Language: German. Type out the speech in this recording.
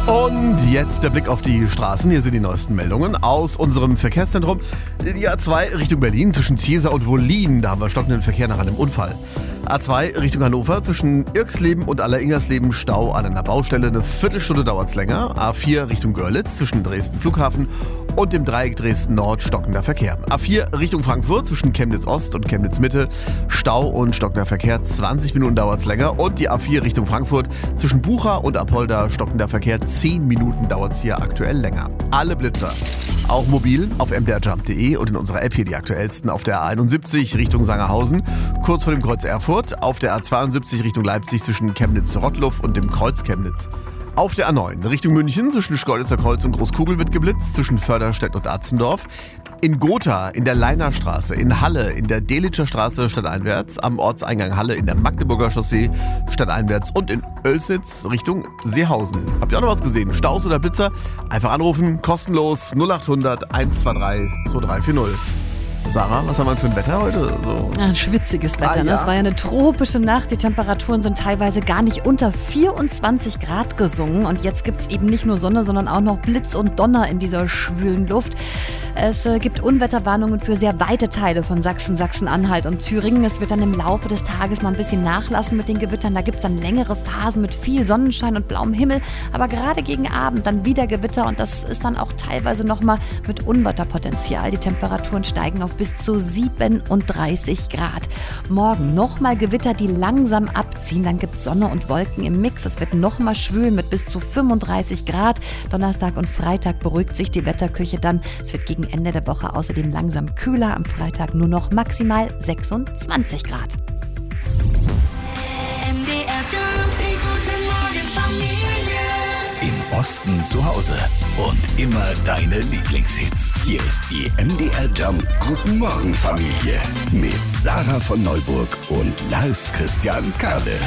Und jetzt der Blick auf die Straßen. Hier sind die neuesten Meldungen aus unserem Verkehrszentrum. Die A2 Richtung Berlin zwischen Ziesa und Wollin. Da haben wir stockenden Verkehr nach einem Unfall. A2 Richtung Hannover zwischen Irksleben und Alleringersleben Stau an einer Baustelle. Eine Viertelstunde dauert es länger. A4 Richtung Görlitz zwischen Dresden Flughafen und dem Dreieck Dresden Nord stockender Verkehr. A4 Richtung Frankfurt zwischen Chemnitz Ost und Chemnitz Mitte Stau und stockender Verkehr. 20 Minuten dauert es länger. Und die A4 Richtung Frankfurt zwischen Bucha und Apolda stockender Verkehr. 10 Minuten dauert es hier aktuell länger. Alle Blitzer, auch mobil, auf mdrjump.de und in unserer App hier die aktuellsten auf der A71 Richtung Sangerhausen, kurz vor dem Kreuz Erfurt, auf der A72 Richtung Leipzig zwischen Chemnitz-Rottluff und dem Kreuz Chemnitz. Auf der A9 Richtung München zwischen Schkeuditzer Kreuz und Großkugel wird geblitzt, zwischen Förderstedt und Atzendorf. In Gotha, in der Leinerstraße, in Halle, in der Delitscher Straße stadteinwärts, am Ortseingang Halle in der Magdeburger Chaussee stadteinwärts und in Oelsnitz Richtung Seehausen. Habt ihr auch noch was gesehen? Staus oder Blitzer? Einfach anrufen, kostenlos 0800 123 2340. Sarah, was haben wir für ein Wetter heute? So. Ein schwitziges Wetter. Ja. Es war ja eine tropische Nacht. Die Temperaturen sind teilweise gar nicht unter 24 Grad gesungen. Und jetzt gibt es eben nicht nur Sonne, sondern auch noch Blitz und Donner in dieser schwülen Luft. Es gibt Unwetterwarnungen für sehr weite Teile von Sachsen, Sachsen-Anhalt und Thüringen. Es wird dann im Laufe des Tages mal ein bisschen nachlassen mit den Gewittern. Da gibt es dann längere Phasen mit viel Sonnenschein und blauem Himmel. Aber gerade gegen Abend dann wieder Gewitter. Und das ist dann auch teilweise nochmal mit Unwetterpotenzial. Die Temperaturen steigen auf bis zu 37 Grad. Morgen nochmal Gewitter, die langsam abziehen. Dann gibt es Sonne und Wolken im Mix. Es wird nochmal schwül mit bis zu 35 Grad. Donnerstag und Freitag beruhigt sich die Wetterküche dann. Es wird gegen Ende der Woche außerdem langsam kühler. Am Freitag nur noch maximal 26 Grad. Im Osten zu Hause und immer deine Lieblingshits. Hier ist die MDR Jump Guten Morgen Familie mit Sarah von Neuburg und Lars Christian Kade.